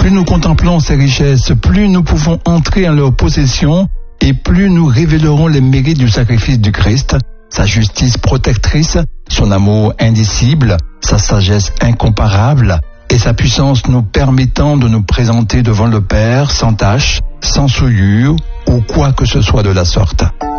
Plus nous contemplons ces richesses, plus nous pouvons entrer en leur possession et plus nous révélerons les mérites du sacrifice du Christ, sa justice protectrice, son amour indicible, sa sagesse incomparable et sa puissance nous permettant de nous présenter devant le Père sans tache, sans souillure ou quoi que ce soit de la sorte.